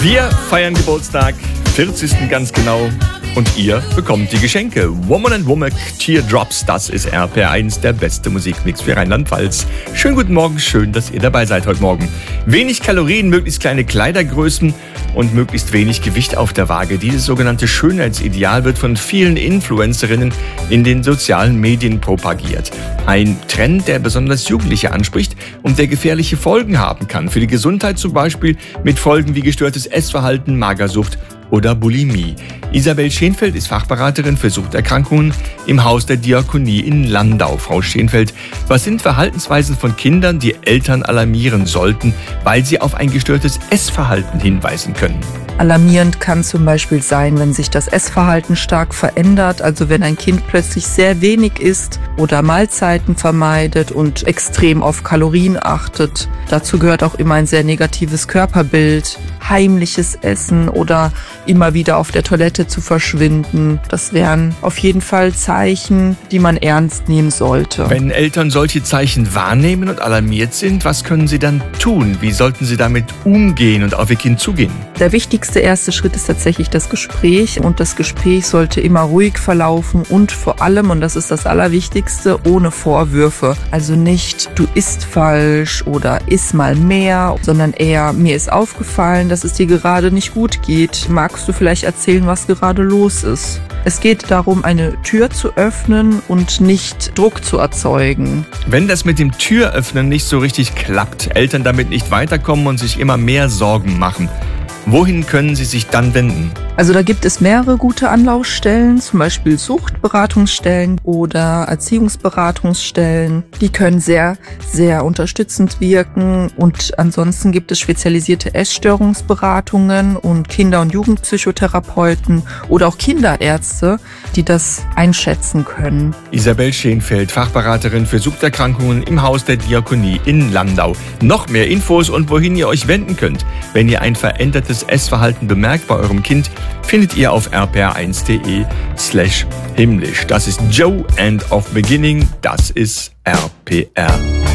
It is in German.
Wir feiern Geburtstag, 40. ganz genau. Und ihr bekommt die Geschenke. Woman and Womack, Teardrops, das ist RPR1, der beste Musikmix für Rheinland-Pfalz. Schönen guten Morgen, schön, dass ihr dabei seid heute Morgen. Wenig Kalorien, möglichst kleine Kleidergrößen und möglichst wenig Gewicht auf der Waage. Dieses sogenannte Schönheitsideal wird von vielen Influencerinnen in den sozialen Medien propagiert. Ein Trend, der besonders Jugendliche anspricht und der gefährliche Folgen haben kann. Für die Gesundheit zum Beispiel mit Folgen wie gestörtes Essverhalten, Magersucht oder Bulimie. Isabel Schenfeld ist Fachberaterin für Suchterkrankungen im Haus der Diakonie in Landau. Frau Schenfeld, was sind Verhaltensweisen von Kindern, die Eltern alarmieren sollten, weil sie auf ein gestörtes Essverhalten hinweisen können? Alarmierend kann zum Beispiel sein, wenn sich das Essverhalten stark verändert, also wenn ein Kind plötzlich sehr wenig isst oder Mahlzeiten vermeidet und extrem auf Kalorien achtet. Dazu gehört auch immer ein sehr negatives Körperbild, heimliches Essen oder immer wieder auf der Toilette zu verschwinden. Das wären auf jeden Fall Zeichen, die man ernst nehmen sollte. Wenn Eltern solche Zeichen wahrnehmen und alarmiert sind, was können sie dann tun? Wie sollten sie damit umgehen und auf ihr Kind zugehen? Der wichtigste erste Schritt ist tatsächlich das Gespräch und das Gespräch sollte immer ruhig verlaufen und vor allem, und das ist das Allerwichtigste, ohne Vorwürfe. Also nicht, du isst falsch oder iss mal mehr, sondern eher, mir ist aufgefallen, dass es dir gerade nicht gut geht. Magst du vielleicht erzählen, was gerade los ist? Es geht darum, eine Tür zu öffnen und nicht Druck zu erzeugen. Wenn das mit dem Türöffnen nicht so richtig klappt, Eltern damit nicht weiterkommen und sich immer mehr Sorgen machen, wohin können sie sich dann wenden? Also da gibt es mehrere gute Anlaufstellen, zum Beispiel Suchtberatungsstellen oder Erziehungsberatungsstellen. Die können sehr, sehr unterstützend wirken und ansonsten gibt es spezialisierte Essstörungsberatungen und Kinder- und Jugendpsychotherapeuten oder auch Kinderärzte, die das einschätzen können. Isabel Schenfeld, Fachberaterin für Suchterkrankungen im Haus der Diakonie in Landau. Noch mehr Infos und wohin ihr euch wenden könnt, wenn ihr ein verändertes Essverhalten bemerkt bei eurem Kind, findet ihr auf rpr1.de/himmlisch. Das ist Joe, End of Beginning. Das ist RPR.